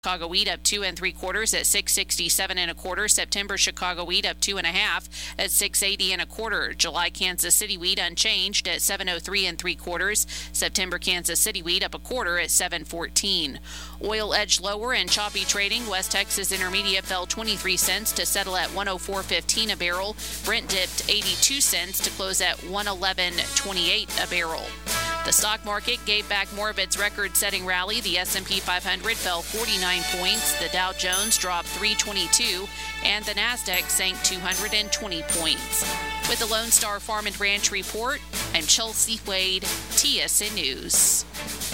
Chicago wheat up 2 3/4 at $6.67 1/4. September Chicago wheat up 2 1/2 at $6.80 1/4. July Kansas City wheat unchanged at $7.03 3/4. September Kansas City wheat up 1/4 at $7.14. Oil edged lower in choppy trading. West Texas Intermediate fell 23 cents to settle at $104.15 a barrel. Brent dipped 82 cents to close at $111.28 a barrel. The stock market gave back more of its record-setting rally. The S&P 500 fell 49 points. The Dow Jones dropped 322, and the Nasdaq sank 220 points. With the Lone Star Farm and Ranch Report, I'm Chelsea Wade, TSN News.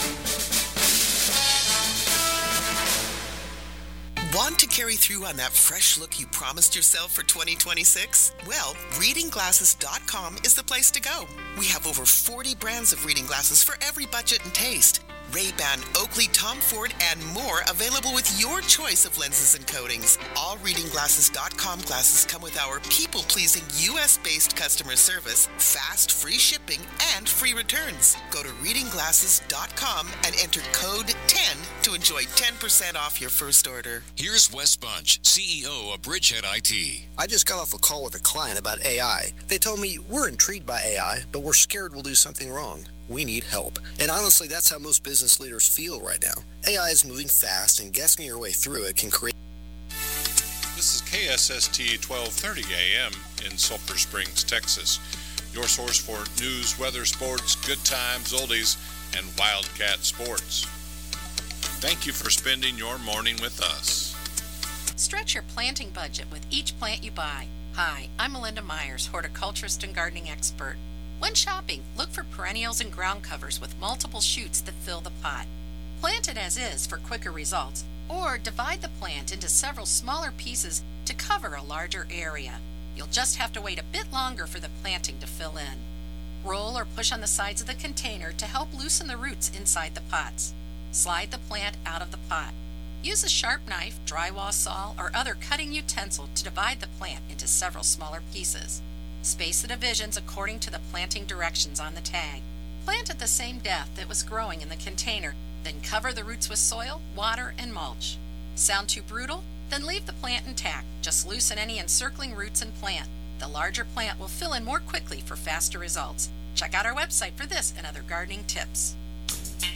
Want to carry through on that fresh look you promised yourself for 2026? Well, readingglasses.com is the place to go. We have over 40 brands of reading glasses for every budget and taste. Ray-Ban, Oakley, Tom Ford, and more available with your choice of lenses and coatings. All readingglasses.com glasses come with our people-pleasing U.S.-based customer service, fast, free shipping, and free returns. Go to readingglasses.com and enter code 10 to enjoy 10% off your first order. Here's Wes Bunch, CEO of Bridgehead IT. I just got off a call with a client about AI. They told me, we're intrigued by AI, but we're scared we'll do something wrong. We need help. And honestly, that's how most business leaders feel right now. AI is moving fast, and guessing your way through it can create... This is KSST 1230 AM in Sulphur Springs, Texas. Your source for news, weather, sports, good times, oldies, and Wildcat sports. Thank you for spending your morning with us. Stretch your planting budget with each plant you buy. Hi, I'm Melinda Myers, horticulturist and gardening expert. When shopping, look for perennials and ground covers with multiple shoots that fill the pot. Plant it as is for quicker results, or divide the plant into several smaller pieces to cover a larger area. You'll just have to wait a bit longer for the planting to fill in. Roll or push on the sides of the container to help loosen the roots inside the pots. Slide the plant out of the pot. Use a sharp knife, drywall saw, or other cutting utensil to divide the plant into several smaller pieces. Space the divisions according to the planting directions on the tag. Plant at the same depth it was growing in the container, then cover the roots with soil, water, and mulch. Sound too brutal? Then leave the plant intact. Just loosen any encircling roots and plant. The larger plant will fill in more quickly for faster results. Check out our website for this and other gardening tips.